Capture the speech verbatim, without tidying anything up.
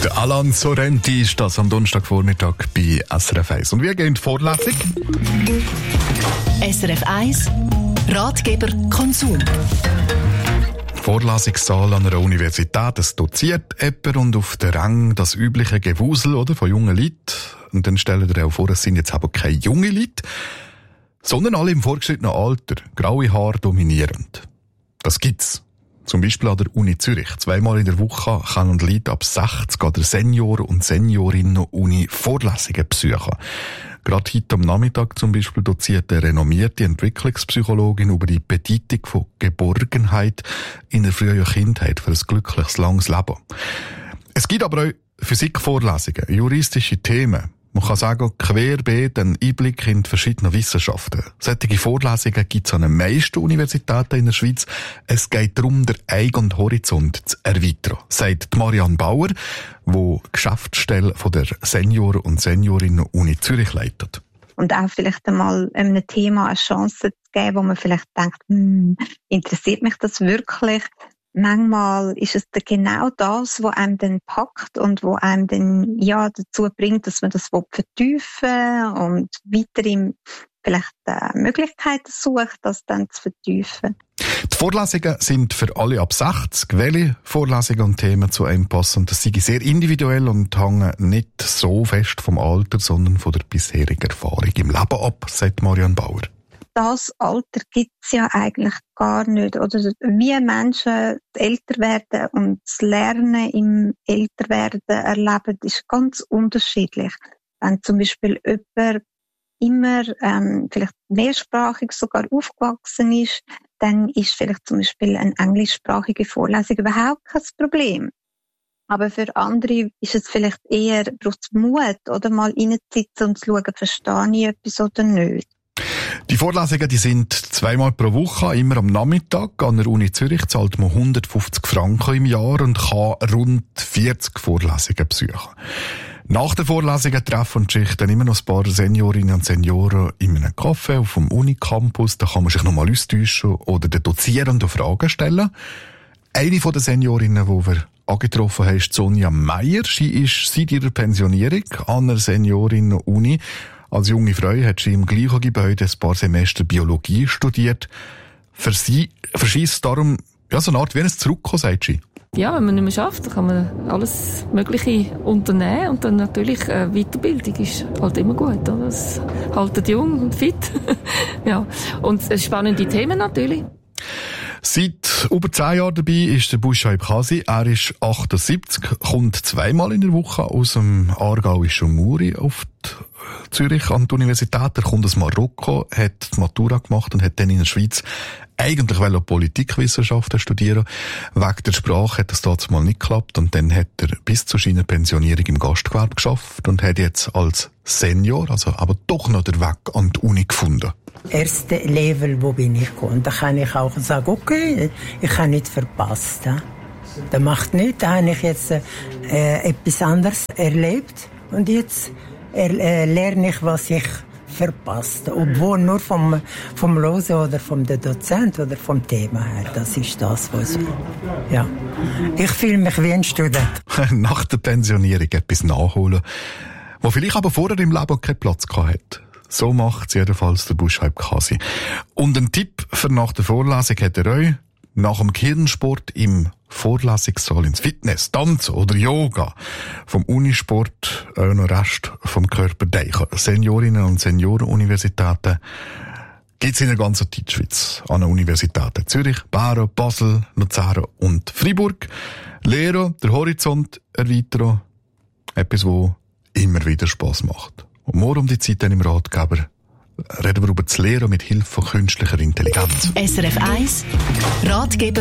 Der Alan Sorrenti ist das am Donnerstagvormittag bei S R F eins. Und wir gehen in die Vorlesung. S R F eins Ratgeber Konsum. Vorlesungssaal an einer Universität, es doziert jemand und auf der Rang das übliche Gewusel oder, von jungen Leuten. Und dann stellen wir auch vor, es sind jetzt aber keine jungen Leute, sondern alle im vorgeschrittenen Alter, graue Haare dominierend. Das gibt's. Zum Beispiel an der Uni Zürich. Zweimal in der Woche können Leute ab sechzig an der Senior- und Seniorinnen-Uni Vorlesungen besuchen. Gerade heute am Nachmittag zum Beispiel doziert eine renommierte Entwicklungspsychologin über die Bedeutung von Geborgenheit in der frühen Kindheit für ein glückliches, langes Leben. Es gibt aber auch Physikvorlesungen, juristische Themen. Man kann sagen, querbeet einen Einblick in die verschiedenen Wissenschaften. Solche Vorlesungen gibt es an den meisten Universitäten in der Schweiz. Es geht darum, den eigenen Horizont zu erweitern, sagt Marianne Bauer, die Geschäftsstelle von der Senior- und Seniorinnen-Uni Zürich leitet. Und auch vielleicht einmal einem Thema eine Chance zu geben, wo man vielleicht denkt, hm, interessiert mich das wirklich? Manchmal ist es genau das, was einem dann packt und was einem dann ja, dazu bringt, dass man das vertiefen und weiterhin vielleicht äh, Möglichkeiten sucht, das dann zu vertiefen. Die Vorlesungen sind für alle ab sechzig. Welche Vorlesungen und Themen zu einem passen? Das sind sehr individuell und hängen nicht so fest vom Alter, sondern von der bisherigen Erfahrung im Leben ab, sagt Marianne Bauer. Das Alter gibt es ja eigentlich gar nicht. Oder wie Menschen älter werden und das Lernen im Älterwerden erleben, ist ganz unterschiedlich. Wenn zum Beispiel jemand immer ähm, vielleicht mehrsprachig sogar aufgewachsen ist, dann ist vielleicht zum Beispiel eine englischsprachige Vorlesung überhaupt kein Problem. Aber für andere ist es vielleicht eher, braucht es Mut, oder mal reinzusitzen und zu schauen, verstehe ich etwas oder nicht. Die Vorlesungen, die sind zweimal pro Woche, immer am Nachmittag. An der Uni Zürich zahlt man hundertfünfzig Franken im Jahr und kann rund vierzig Vorlesungen besuchen. Nach den Vorlesungen treffen sich dann immer noch ein paar Seniorinnen und Senioren in einem Café auf dem Unicampus. Da kann man sich nochmal austauschen oder den Dozierenden Fragen stellen. Eine von den Seniorinnen, die wir angetroffen haben, ist Sonja Meier. Sie ist seit ihrer Pensionierung an der Seniorinnen-Uni. Als junge Frau hat sie im gleichen Gebäude ein paar Semester Biologie studiert. Für sie, für sie ist es darum ja, so eine Art wie ein Zurückkommen, sagt sie. Ja, wenn man nicht mehr schafft, dann kann man alles Mögliche unternehmen. Und dann natürlich äh, Weiterbildung ist halt immer gut. Oder? Es haltet jung und fit. Ja. Und spannende Themen natürlich. Seit über zehn Jahren dabei ist der Bushaib Kasi. Er ist achtundsiebzig, kommt zweimal in der Woche aus dem aargauischen Muri auf die Zürich an die Universität. Er kommt aus Marokko, hat die Matura gemacht und hat dann in der Schweiz eigentlich wollte er Politikwissenschaften studieren. Wegen der Sprache hat das damals mal nicht geklappt und dann hat er bis zu seiner Pensionierung im Gastgewerbe geschafft und hat jetzt als Senior, also aber doch noch den Weg an die Uni gefunden. Erste Level, wo bin ich gekommen, da kann ich auch sagen, okay, ich habe nicht verpasst. Ja? Das macht nichts, da habe ich jetzt äh, etwas anderes erlebt und jetzt äh, lerne ich, was ich verpasst. Obwohl nur vom, vom Losen oder vom Dozent oder vom Thema her. Das ist das, was ich, ja. Ich fühle mich wie ein Student. Nach der Pensionierung etwas nachholen, wo vielleicht aber vorher im Leben keinen Platz gehabt hat. So macht es jedenfalls der Bushaib Kasi. Und ein Tipp für nach der Vorlesung hat er euch: nach dem Kirchensport im Vorlesungssaal ins Fitness, Tanz oder Yoga. Vom Unisport auch noch Rest vom Körper deichen. Seniorinnen und Seniorenuniversitäten gibt es in der ganzen Deutschschweiz. An den Universitäten Zürich, Bern, Basel, Luzern und Freiburg. Lehren, der Horizont erweitern. Etwas, was immer wieder Spass macht. Und morgen um die Zeit dann im Ratgeber reden wir über das Lehren mit Hilfe von künstlicher Intelligenz. S R F eins Ratgeber